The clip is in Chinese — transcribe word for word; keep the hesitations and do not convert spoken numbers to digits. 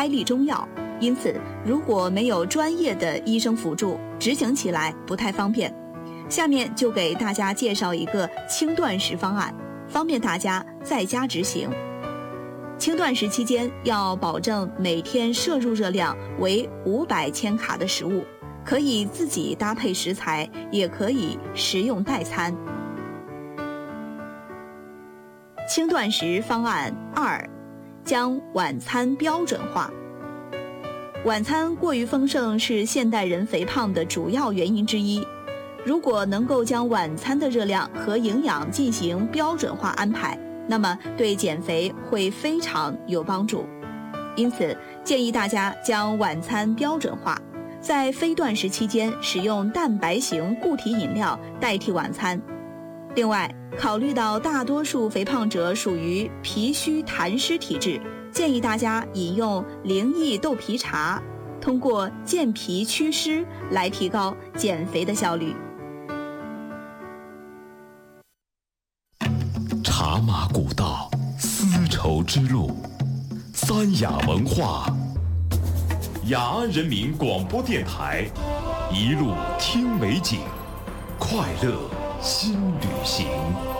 粒中药，因此如果没有专业的医生辅助，执行起来不太方便。下面就给大家介绍一个轻断食方案，方便大家在家执行。轻断食期间要保证每天摄入热量为五百千卡的食物，可以自己搭配食材，也可以食用代餐。轻断食方案二，将晚餐标准化。晚餐过于丰盛是现代人肥胖的主要原因之一。如果能够将晚餐的热量和营养进行标准化安排，那么对减肥会非常有帮助。因此，建议大家将晚餐标准化，在非断食期间使用蛋白型固体饮料代替晚餐。另外，考虑到大多数肥胖者属于脾虚痰湿体质，建议大家饮用灵益豆皮茶，通过健脾祛湿来提高减肥的效率。 茶马古道，丝绸之路，三雅文化，雅安人民广播电台，一路听美景，快乐新旅行。